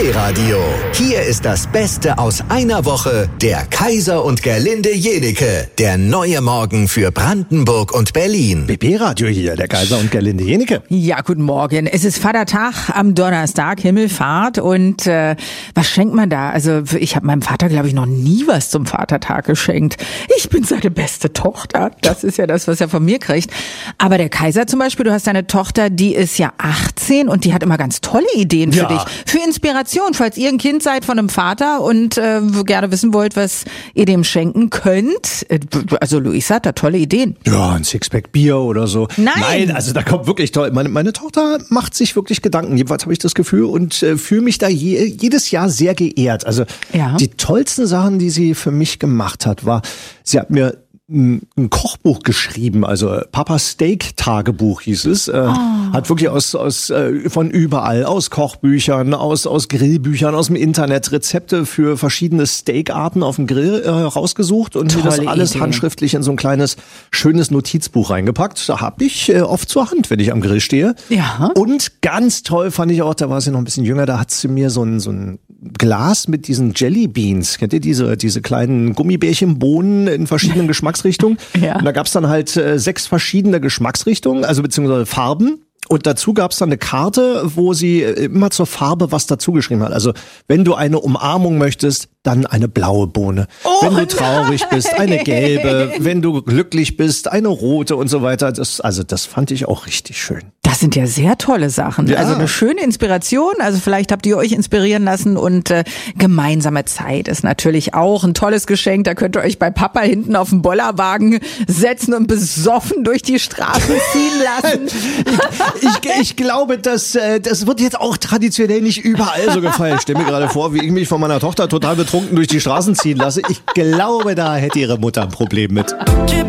Radio. Hier ist das Beste aus einer Woche. Der Kaiser und Gerlinde Jenike. Der neue Morgen für Brandenburg und Berlin. BB Radio hier, der Kaiser und Gerlinde Jenike. Ja, guten Morgen. Es ist Vatertag am Donnerstag, Himmelfahrt. Und was schenkt man da? Also ich habe meinem Vater, glaube ich, noch nie was zum Vatertag geschenkt. Ich bin seine beste Tochter. Das ist ja das, was er von mir kriegt. Aber der Kaiser zum Beispiel, du hast eine Tochter, die ist ja 18 und die hat immer ganz tolle Ideen für dich. Für Inspiration, falls ihr ein Kind seid von einem Vater und gerne wissen wollt, was ihr dem schenken könnt. Also Luisa hat da tolle Ideen. Ja, ein Sixpack Bier oder so. Nein, also da kommt wirklich toll. Meine Tochter macht sich wirklich Gedanken. Jedenfalls habe ich das Gefühl und fühle mich da jedes Jahr sehr geehrt. Also die tollsten Sachen, die sie für mich gemacht hat, war, sie hat mir ein Kochbuch geschrieben, also Papas Steak Tagebuch hieß es. Hat wirklich von überall, aus Kochbüchern, aus Grillbüchern, aus dem Internet Rezepte für verschiedene Steakarten auf dem Grill rausgesucht und mir das alles handschriftlich in so ein kleines, schönes Notizbuch reingepackt. Da habe ich oft zur Hand, wenn ich am Grill stehe. Ja. Und ganz toll fand ich auch, da war sie noch ein bisschen jünger, da hat sie mir so ein Glas mit diesen Jelly Beans, kennt ihr diese kleinen Gummibärchenbohnen in verschiedenen Geschmacksrichtungen? Ja. Und da gab's dann halt 6 verschiedene Geschmacksrichtungen, also beziehungsweise Farben. Und dazu gab's dann eine Karte, wo sie immer zur Farbe was dazu geschrieben hat. Also wenn du eine Umarmung möchtest, dann eine blaue Bohne. Wenn du traurig bist, eine gelbe. Wenn du glücklich bist, eine rote und so weiter. Das fand ich auch richtig schön. Das sind ja sehr tolle Sachen. Ja. Also eine schöne Inspiration. Also vielleicht habt ihr euch inspirieren lassen und gemeinsame Zeit ist natürlich auch ein tolles Geschenk. Da könnt ihr euch bei Papa hinten auf den Bollerwagen setzen und besoffen durch die Straßen ziehen lassen. Ich glaube, das wird jetzt auch traditionell nicht überall so gefeiert. Ich stelle mir gerade vor, wie ich mich von meiner Tochter total betrunken durch die Straßen ziehen lasse. Ich glaube, da hätte ihre Mutter ein Problem mit.